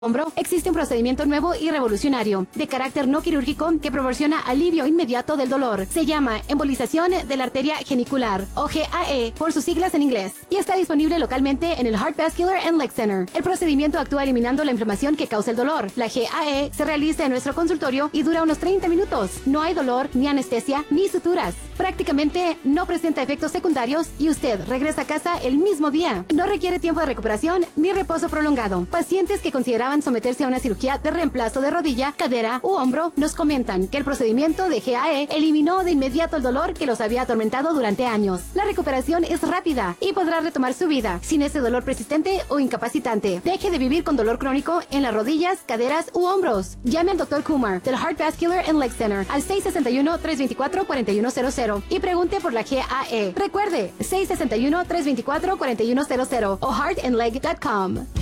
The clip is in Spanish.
hombro, existe un procedimiento nuevo y revolucionario, de carácter no quirúrgico, que proporciona alivio inmediato del dolor. Se llama embolización de la arteria genicular, o GAE, por sus siglas en inglés, y está disponible localmente en el Heart Vascular and Leg Center. El procedimiento actúa eliminando la inflamación que causa el dolor. La GAE se realiza en nuestro consultorio y dura unos 30 minutos. No hay dolor, ni anestesia, ni suturas. Prácticamente no presenta efectos secundarios y usted regresa a casa el mismo día. No requiere tiempo de recuperación ni reposo prolongado. Pacientes que consideraban someterse a una cirugía de reemplazo de rodilla, cadera u hombro nos comentan que el procedimiento de GAE eliminó de inmediato el dolor que los había atormentado durante años. La recuperación es rápida y podrá retomar su vida sin ese dolor persistente o incapacitante. Deje de vivir con dolor crónico en las rodillas, caderas u hombros. Llame al Dr. Kumar del Heart Vascular and Leg Center al 661-324-4100 y pregunte por la GAE. Recuerde, 661-324-4100 o heartandleg.com.